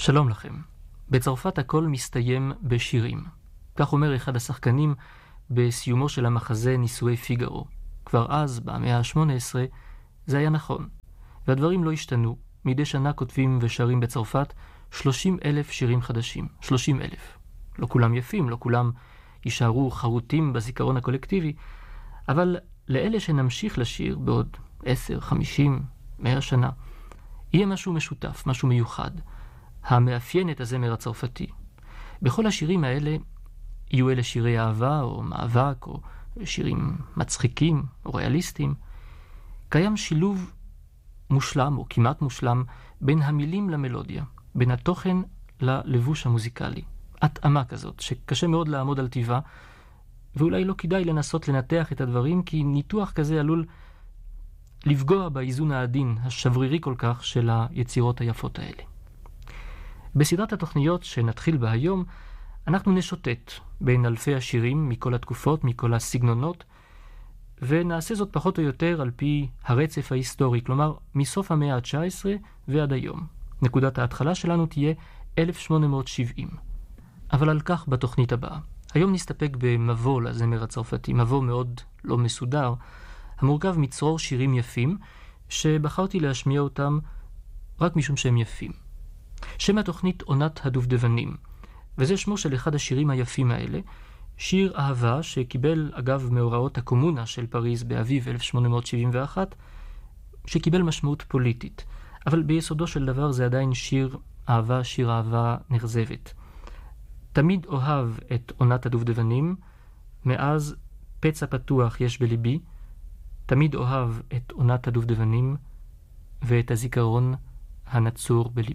שלום לכם. בצרפת הכל מסתיים בשירים. כך אומר אחד השחקנים בסיומו של המחזה נישואי פיגארו. כבר אז, במאה ה-18, זה היה נכון. והדברים לא השתנו. מדי שנה כותבים ושרים בצרפת 30,000 שירים חדשים. 30,000. לא כולם יפים, לא כולם יישארו חרוטים בזיכרון הקולקטיבי, אבל לאלה שנמשיך לשיר בעוד 10, 50, 100 שנה, יהיה משהו משותף, משהו מיוחד, המאפיין את הזמר הצרפתי. בכל השירים האלה יהיו אלה שירי אהבה או מאבק או שירים מצחיקים או ריאליסטיים. קיים שילוב מושלם או כמעט מושלם בין המילים למלודיה, בין התוכן ללבוש המוזיקלי. התאמה כזאת שקשה מאוד לעמוד על טבעה, ואולי לא כדאי לנסות לנתח את הדברים, כי ניתוח כזה עלול לפגוע באיזון העדין, השברירי כל כך של היצירות היפות האלה. בסדרת התוכניות שנתחיל בה היום, אנחנו נשוטט בין אלפי השירים מכל התקופות, מכל הסגנונות, ונעשה זאת פחות או יותר על פי הרצף ההיסטורי, כלומר מסוף המאה ה-19 ועד היום. נקודת ההתחלה שלנו תהיה 1870. אבל על כך בתוכנית הבאה. היום נסתפק במבוא לזמר הצרפתי, מבוא מאוד לא מסודר, המורכב מצרור שירים יפים, שבחרתי להשמיע אותם רק משום שהם יפים. שם התוכנית עונת הדובדבנים, וזה שמו של אחד השירים היפים האלה, שיר אהבה שקיבל אגב מאורעות הקומונה של פריז באביב 1871, שקיבל משמעות פוליטית, אבל ביסודו של דבר זה עדיין שיר אהבה נרזבת. תמיד אוהב את עונת הדובדבנים, מאז פצע פתוח יש בליבי, תמיד אוהב את עונת הדובדבנים ואת הזיכרון הנצור בליבי.